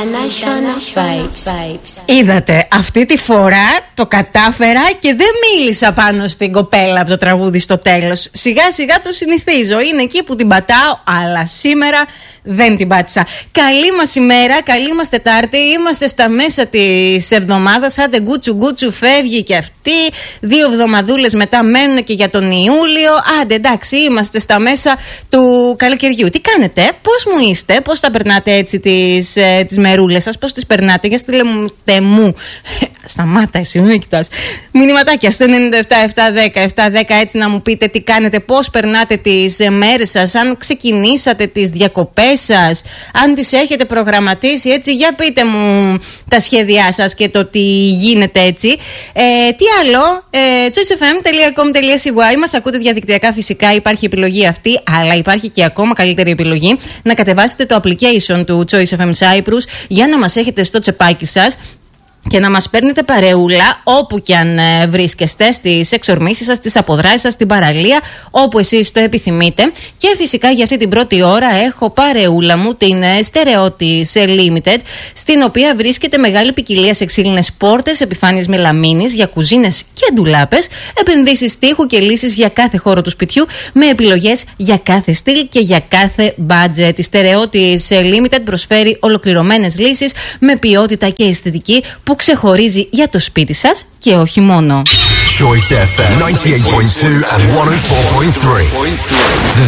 International Vibes. Είδατε, αυτή τη φορά το κατάφερα και δεν μίλησα πάνω στην κοπέλα από το τραγούδι στο τέλος. Σιγά σιγά το συνηθίζω, είναι εκεί που την πατάω, αλλά σήμερα δεν την πάτησα. Καλή μας ημέρα, καλή μας Τετάρτη, είμαστε στα μέσα της εβδομάδας. Άντε γκούτσου γκούτσου, φεύγει και αυτή. 2 εβδομαδούλες μετά μένουν και για τον Ιούλιο. Άντε εντάξει, είμαστε στα μέσα του καλοκαιριού. Τι κάνετε, πώς μου είστε, πώς τα περνάτε έτσι τις μερούλες σας, πώς τις περνάτε, για στείλτε μου. Σταμάτα εσύ, μην κοιτάς. Μηνυματάκια στο 97-710-710, έτσι να μου πείτε τι κάνετε, πώς περνάτε τις μέρες σας, αν ξεκινήσατε τις διακοπές σας, αν τις έχετε προγραμματίσει, έτσι για πείτε μου τα σχέδιά σας και το τι γίνεται έτσι. Τι άλλο, choicefm.com.cy, μας ακούτε διαδικτυακά φυσικά, υπάρχει επιλογή αυτή, αλλά υπάρχει και ακόμα καλύτερη επιλογή να κατεβάσετε το application του Choice FM Cyprus για να μας έχετε στο τσεπάκι σας και να μας παίρνετε παρεούλα όπου και αν βρίσκεστε, στις εξορμήσεις σας, στις αποδράσεις σας, στην παραλία, όπου εσείς το επιθυμείτε. Και φυσικά για αυτή την πρώτη ώρα έχω παρεούλα μου την Στερεότης Limited, στην οποία βρίσκεται μεγάλη ποικιλία σε ξύλινες πόρτες, επιφάνειες μελαμίνης για κουζίνες και ντουλάπες, επενδύσεις τοίχου και λύσεις για κάθε χώρο του σπιτιού, με επιλογές για κάθε στυλ και για κάθε budget. Η Στερεότης Limited προσφέρει ολοκληρωμένες λύσεις με ποιότητα και αισθητική που ξεχωρίζει για το σπίτι σας και όχι μόνο. Choice FM 98.2 and 104.3.